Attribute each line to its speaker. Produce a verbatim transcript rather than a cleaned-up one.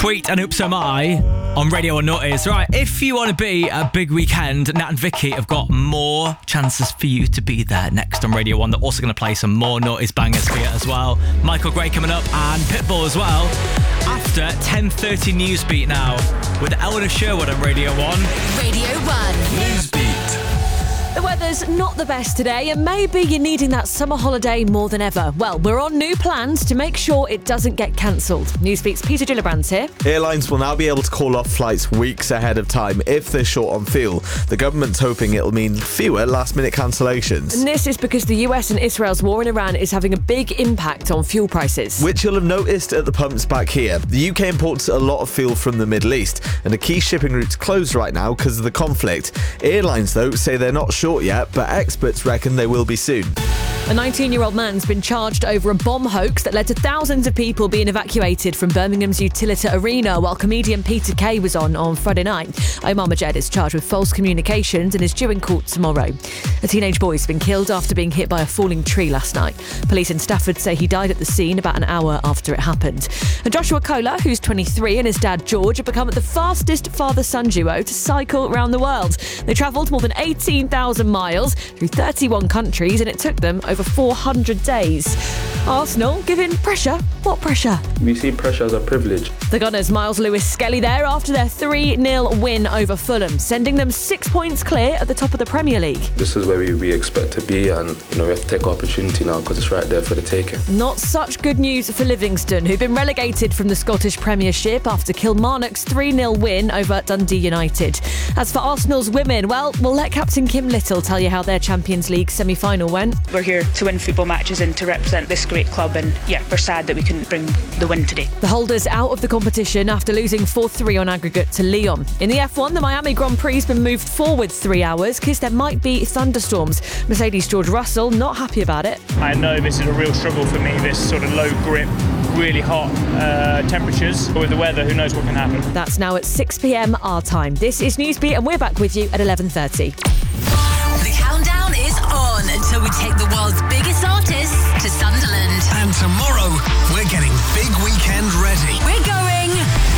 Speaker 1: Tweet and Oops Am I on Radio One Naughties. Right, if you want to be a big weekend, Nat and Vicky have got more chances for you to be there next on Radio One. They're also going to play some more Naughties bangers for you as well. Michael Gray coming up and Pitbull as well. After ten thirty Newsbeat now with Eleanor Sherwood on Radio One.
Speaker 2: Radio One.
Speaker 3: Newsbeat.
Speaker 4: The weather's not the best today, and maybe you're needing that summer holiday more than ever. Well, we're on new plans to make sure it doesn't get cancelled. Newsbeat's Peter Gillibrand's here.
Speaker 5: Airlines will now be able to call off flights weeks ahead of time if they're short on fuel. The government's hoping it'll mean fewer last-minute cancellations.
Speaker 4: And this is because the U S and Israel's war in Iran is having a big impact on fuel prices.
Speaker 5: Which you'll have noticed at the pumps back here. The U K imports a lot of fuel from the Middle East, and a key shipping route's closed right now because of the conflict. Airlines, though, say they're not short yet, but experts reckon they will be soon.
Speaker 4: A nineteen-year-old man's been charged over a bomb hoax that led to thousands of people being evacuated from Birmingham's Utilita Arena while comedian Peter Kay was on on Friday night. Omar Majed is charged with false communications and is due in court tomorrow. A teenage boy's been killed after being hit by a falling tree last night. Police in Stafford say he died at the scene about an hour after it happened. And Joshua Kohler, who's twenty-three, and his dad George have become the fastest father-son duo to cycle around the world. They travelled more than eighteen thousand miles through thirty-one countries, and it took them over four hundred days. Arsenal giving pressure. What pressure?
Speaker 6: We see pressure as a privilege.
Speaker 4: The Gunners' Miles Lewis-Skelly there after their three nil win over Fulham, sending them six points clear at the top of the Premier League.
Speaker 6: This is where we, we expect to be, and you know we have to take our opportunity now because it's right there for the taking.
Speaker 4: Not such good news for Livingston, who've been relegated from the Scottish Premiership after Kilmarnock's three nil win over Dundee United. As for Arsenal's women, well, we'll let Captain Kim Little tell you how their Champions League semi-final went.
Speaker 7: We're here to win football matches and to represent this great club, and yeah, we're sad that we couldn't bring the win today.
Speaker 4: The holders out of the competition after losing four three on aggregate to Lyon. In the F one, the Miami Grand Prix has been moved forward three hours because there might be thunderstorms. Mercedes' George Russell not happy about it.
Speaker 8: I know this is a real struggle for me, this sort of low grip, really hot uh, temperatures. But with the weather, who knows what can happen.
Speaker 4: That's now at six p.m. our time. This is Newsbeat, and we're back with you at eleven thirty.
Speaker 2: The countdown is on until we take the world's biggest artists to Sunderland.
Speaker 3: And tomorrow,